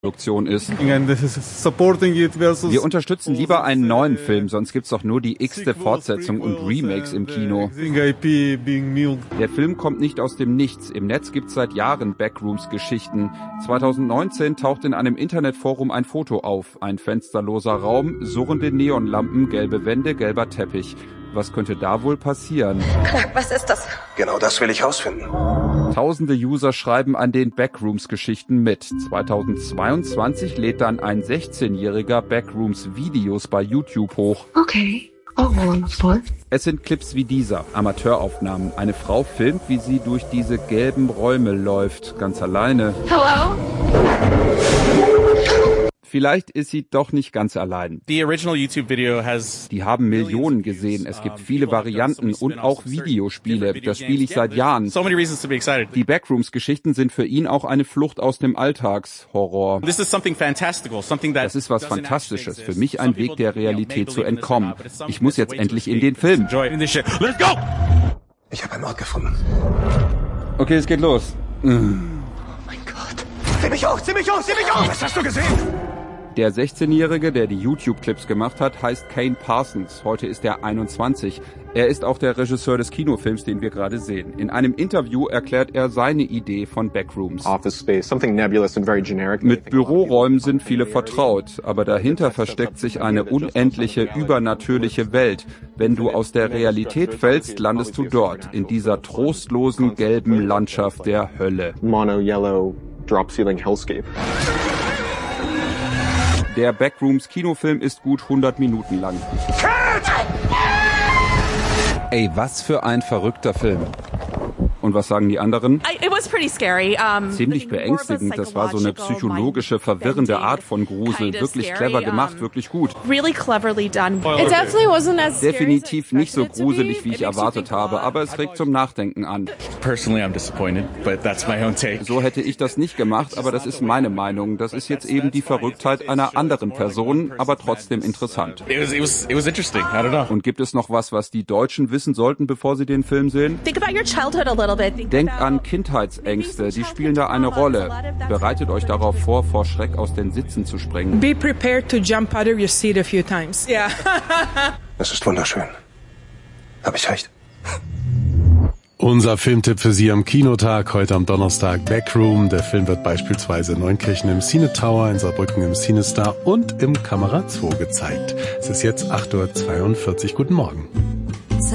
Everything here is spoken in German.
Produktion ist. Wir unterstützen lieber einen neuen Film, sonst gibt's doch nur die x-te Fortsetzung und Remakes im Kino. Der Film kommt nicht aus dem Nichts. Im Netz gibt's seit Jahren Backrooms-Geschichten. 2019 taucht in einem Internetforum ein Foto auf. Ein fensterloser Raum, surrende Neonlampen, gelbe Wände, gelber Teppich. Was könnte da wohl passieren? Clark, was ist das? Genau das will ich rausfinden. Tausende User schreiben an den Backrooms-Geschichten mit. 2022 lädt dann ein 16-jähriger Backrooms-Videos bei YouTube hoch. Okay. Oh, voll. Es sind Clips wie dieser, Amateuraufnahmen. Eine Frau filmt, wie sie durch diese gelben Räume läuft, ganz alleine. Hello? Vielleicht ist sie doch nicht ganz allein. Die haben Millionen gesehen. Es gibt viele Varianten und auch Videospiele. Das spiele ich seit Jahren. Die Backrooms-Geschichten sind für ihn auch eine Flucht aus dem Alltagshorror. Das ist was Fantastisches. Für mich ein Weg der Realität zu entkommen. Ich muss jetzt endlich in den Film. Ich habe einen Ort gefunden. Okay, es geht los. Oh mein Gott. Zieh mich hoch, zieh mich hoch, zieh mich hoch! Was hast du gesehen? Der 16-Jährige, der die YouTube-Clips gemacht hat, heißt Kane Parsons. Heute ist er 21. Er ist auch der Regisseur des Kinofilms, den wir gerade sehen. In einem Interview erklärt er seine Idee von Backrooms. Mit Büroräumen sind viele vertraut, aber dahinter versteckt sich eine unendliche, übernatürliche Welt. Wenn du aus der Realität fällst, landest du dort, in dieser trostlosen, gelben Landschaft der Hölle. Mono-yellow drop-ceiling hellscape. Der Backrooms-Kinofilm ist gut 100 Minuten lang. Ey, was für ein verrückter Film. Und was sagen die anderen? Ziemlich beängstigend. Das war so eine psychologische, verwirrende Art von Grusel. Wirklich clever gemacht, wirklich gut. Definitiv nicht so gruselig, wie ich erwartet habe, aber es regt zum Nachdenken an. So hätte ich das nicht gemacht, aber das ist meine Meinung. Das ist jetzt eben die Verrücktheit einer anderen Person, aber trotzdem interessant. Und gibt es noch was die Deutschen wissen sollten, bevor sie den Film sehen? Denkt an Kindheitsängste, die spielen da eine Rolle. Bereitet euch darauf vor Schreck aus den Sitzen zu springen. Be prepared to jump out of your seat a few times. Yeah. Das ist wunderschön. Hab ich recht? Unser Filmtipp für Sie am Kinotag, heute am Donnerstag, Backroom. Der Film wird beispielsweise in Neunkirchen im Cine Tower, in Saarbrücken im CineStar und im Kamera 2 gezeigt. Es ist jetzt 8:42 Uhr. Guten Morgen.